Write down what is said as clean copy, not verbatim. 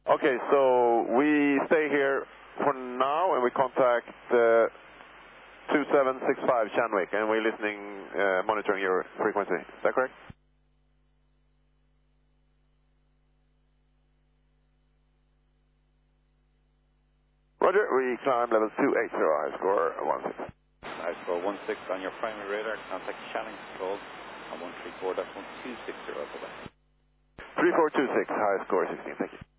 Okay, so we stay here for now and we contact 2765 Chandwick and we're listening, monitoring your frequency. Is that correct? Roger, we climb level 280, high score 16. High score 16 on your primary radar. Contact Shannon control on 134.126. Bye-bye. 3426, high score 16, thank you.